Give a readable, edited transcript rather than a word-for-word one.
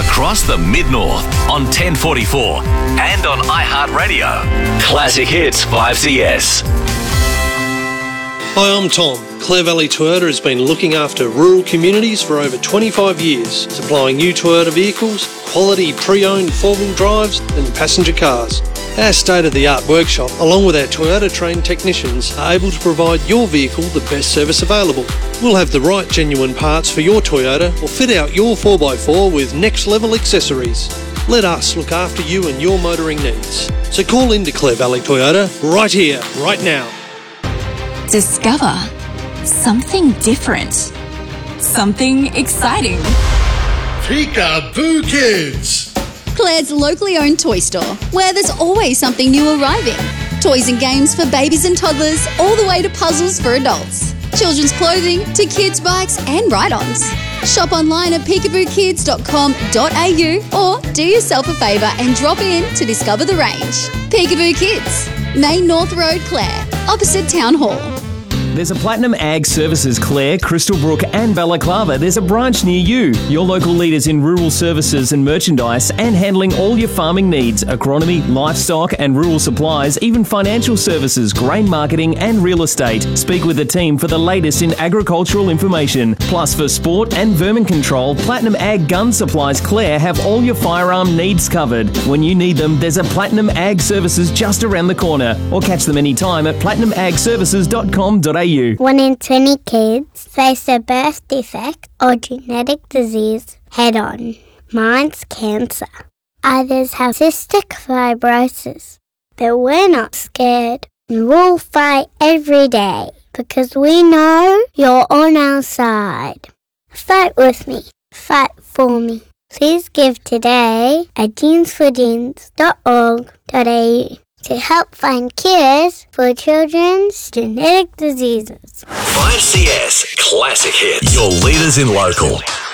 across the Mid-North on 1044 and on iHeartRadio. Classic Hits 5CS. Hi, I'm Tom. Clare Valley Toyota has been looking after rural communities for over 25 years, supplying new Toyota vehicles, quality pre-owned four-wheel drives and passenger cars. Our state-of-the-art workshop, along with our Toyota-trained technicians, are able to provide your vehicle the best service available. We'll have the right genuine parts for your Toyota or fit out your 4x4 with next-level accessories. Let us look after you and your motoring needs. So call into Clare Valley Toyota right here, right now. Discover something different, something exciting. Peekaboo Kids! Clare's locally owned toy store, where there's always something new arriving. Toys and games for babies and toddlers, all the way to puzzles for adults. Children's clothing to kids' bikes and ride-ons. Shop online at peekabookids.com.au or do yourself a favour and drop in to discover the range. Peekaboo Kids, Main North Road, Clare, opposite Town Hall. There's a Platinum Ag Services Clare, Crystal Brook and Balaclava. There's a branch near you. Your local leaders in rural services and merchandise and handling all your farming needs, agronomy, livestock and rural supplies, even financial services, grain marketing and real estate. Speak with the team for the latest in agricultural information. Plus for sport and vermin control, Platinum Ag Gun Supplies Clare have all your firearm needs covered. When you need them, there's a Platinum Ag Services just around the corner. Or catch them anytime at platinumagservices.com.au. 1 in 20 kids face a birth defect or genetic disease head-on. Mine's cancer. Others have cystic fibrosis. But we're not scared. And we'll fight every day because we know you're on our side. Fight with me. Fight for me. Please give today at jeansforjeans.org.au to help find cures for children's genetic diseases. 5CS Classic Hits. Your leaders in local.